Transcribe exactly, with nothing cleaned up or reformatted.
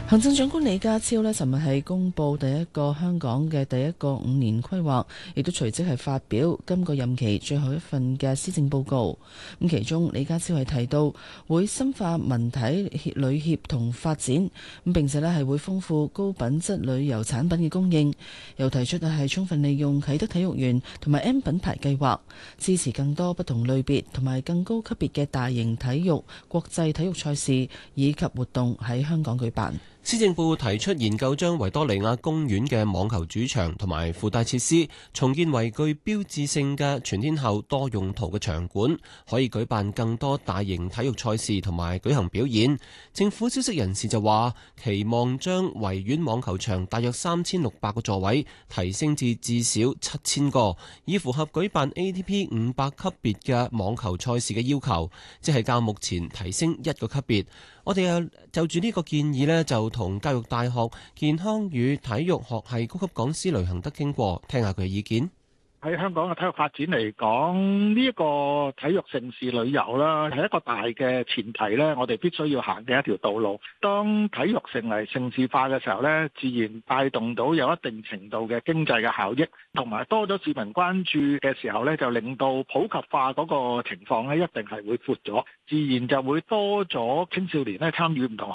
行政長官李家超呢，尋日係公布第一個香港嘅第一個五年規劃，亦都隨即係發表今個任期最後一份嘅施政報告。咁其中李家超係提到會深化文體旅協同發展，咁並且呢係會豐富高品質旅遊產品嘅供應，又提出係充分利用啟德體育園同埋 M 品牌計劃，支持更多不同類別同埋更高級別嘅大型體育國際體育賽事以及活動喺香港舉辦。 施政報告提出研究將維多利亞公園嘅網球主場同埋附帶設施重建為具標誌性嘅全天候多用途嘅場館，可以舉辦更多大型體育賽事同埋舉行表演。政府消息人士就話，期望將維園網球場大約三千六百個座位提升至至少七千個，以符合舉辦 A T P 五百級別嘅網球賽事嘅要求，即係較目前提升一個級別。我哋又就住呢個建議呢，就同教育大學健康與體育學系高級講師雷恒德傾過，聽下佢嘅意見。 喺香港嘅體育發展嚟講，呢一個體育城市旅遊啦，係一個大嘅前提咧，我哋必須要行嘅一條道路。當體育成為城市化嘅時候咧，自然帶動到有一定程度嘅經濟嘅效益，同埋多咗市民關注嘅時候咧，就令到普及化嗰個情況咧，一定係會闊咗，自然就會多咗青少年咧參與唔同